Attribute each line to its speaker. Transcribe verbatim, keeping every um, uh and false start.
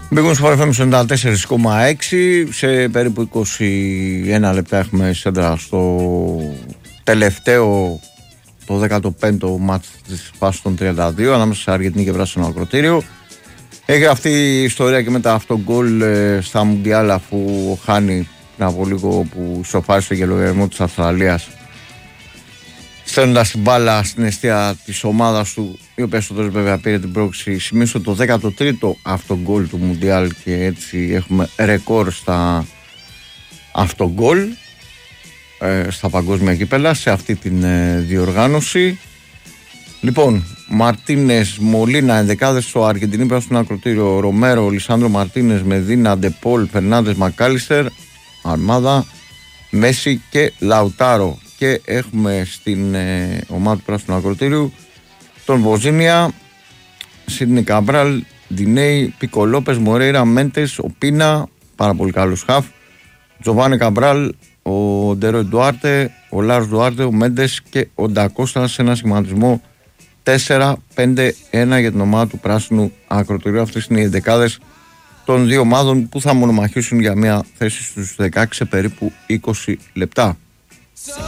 Speaker 1: Μπήκουν στο εφ εμ ενενήντα τέσσερα κόμμα έξι. Σε περίπου είκοσι ένα λεπτά έχουμε σέντρα στο τελευταίο, το δέκατο πέμπτο μάτς της φάσης των τριάντα δύο ανάμεσα σε Αργεντινή και Πράσινο Ακροτήριο. Έχει αυτή η ιστορία και με τα αυτογκολ στα Μουντιάλ, αφού χάνει πριν από λίγο που σοφάρισε για λογαριασμό της Αυστραλίας, στέλνοντας την μπάλα στην αιστεία της ομάδας του, η οποία στο τέλος βέβαια πήρε την πρόκληση. Σημείωσε το δέκατο τρίτο αυτογκολ του Μουντιάλ και έτσι έχουμε ρεκόρ στα αυτογκολ ε, στα παγκόσμια κύπελα σε αυτή την ε, διοργάνωση. Λοιπόν, Μαρτίνες, Μολίνα, ενδεκάδες στο Αργεντινή Πράσινο Ακροτήριο, Ρομέρο, Λισάνδρο Μαρτίνες, Μεδίνα, Ντεπόλ, Φερνάντες, Μακάλιστερ, Αρμάδα, Μέση και Λαουτάρο. Και έχουμε στην ε, ομάδα του Πράσινου Ακροτήριου τον Βοζίνια, Σίδνη Καμπράλ, Ντινέι, Πίκο Λόπες, Μορέιρα, Μέντες, ο Πίνα, πάρα πολύ καλός χαφ, Τζοβάνι Καμπράλ, ο Ντερόι Ντουάρτε, ο Λάρος Ντουάρτε, ο Μέντες και ο Ντακώστα σε ένα σχηματισμό τέσσερα πέντε ένα για την ομάδα του Πράσινου Ακροτηρίου. Αυτές είναι οι δεκάδες των δύο ομάδων που θα μονομαχήσουν για μια θέση στους δεκαέξι σε περίπου είκοσι λεπτά.